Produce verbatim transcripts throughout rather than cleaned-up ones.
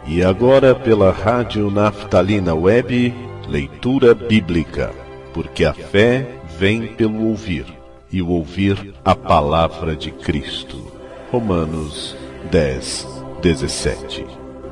E agora pela Rádio Naftalina Web, leitura bíblica, porque a fé vem pelo ouvir, e o ouvir a palavra de Cristo. Romanos dez, dezessete.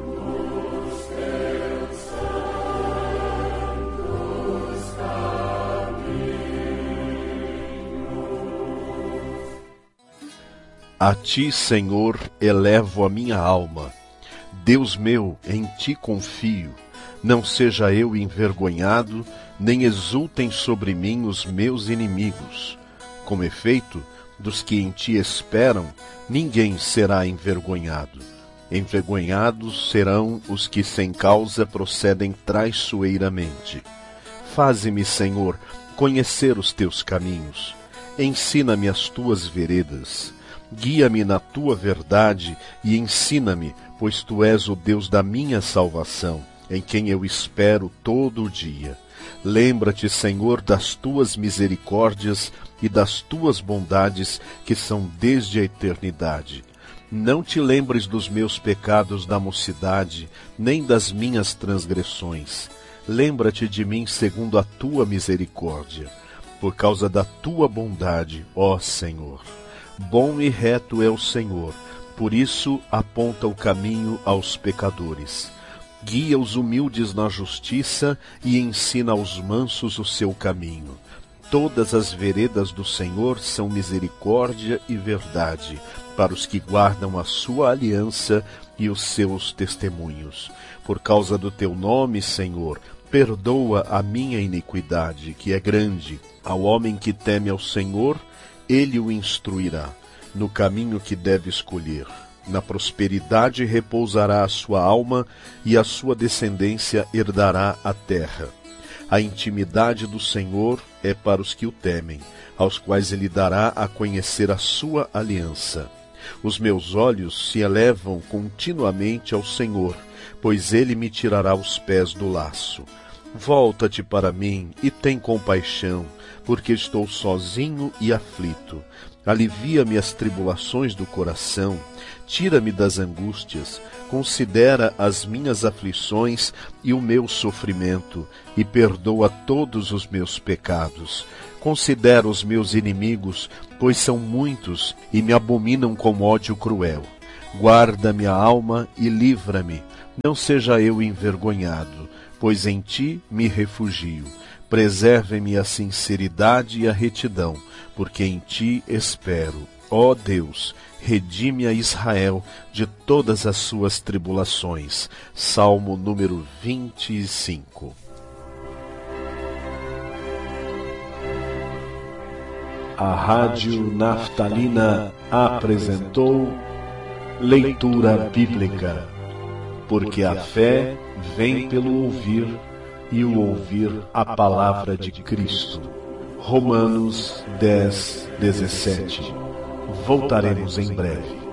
A ti, Senhor, elevo a minha alma. Deus meu, em ti confio. Não seja eu envergonhado, nem exultem sobre mim os meus inimigos. Com efeito, dos que em ti esperam, ninguém será envergonhado. Envergonhados serão os que sem causa procedem traiçoeiramente. Faze-me, Senhor, conhecer os teus caminhos. Ensina-me as tuas veredas. Guia-me na tua verdade e ensina-me, pois tu és o Deus da minha salvação, em quem eu espero todo o dia. Lembra-te, Senhor, das tuas misericórdias e das tuas bondades, que são desde a eternidade. Não te lembres dos meus pecados da mocidade, nem das minhas transgressões. Lembra-te de mim segundo a tua misericórdia, por causa da tua bondade, ó Senhor. Bom e reto é o Senhor, por isso aponta o caminho aos pecadores. Guia os humildes na justiça e ensina aos mansos o seu caminho. Todas as veredas do Senhor são misericórdia e verdade, para os que guardam a sua aliança e os seus testemunhos. Por causa do teu nome, Senhor, perdoa a minha iniquidade, que é grande. Ao homem que teme ao Senhor, ele o instruirá no caminho que deve escolher. Na prosperidade repousará a sua alma, e a sua descendência herdará a terra. A intimidade do Senhor é para os que o temem, aos quais ele dará a conhecer a sua aliança. Os meus olhos se elevam continuamente ao Senhor, pois ele me tirará os pés do laço. Volta-te para mim e tem compaixão, porque estou sozinho e aflito. Alivia-me as tribulações do coração, tira-me das angústias, considera as minhas aflições e o meu sofrimento, e perdoa todos os meus pecados. Considera os meus inimigos, pois são muitos, e me abominam com ódio cruel. Guarda-me a alma e livra-me, não seja eu envergonhado, pois em ti me refugio. Preserve-me a sinceridade e a retidão, porque em ti espero. Ó Deus, redime a Israel de todas as suas tribulações. Salmo número vinte e cinco. A Rádio Naftalina apresentou Leitura Bíblica, porque a fé vem pelo ouvir, e o ouvir a palavra de Cristo. Romanos dez, dezessete. Voltaremos em breve.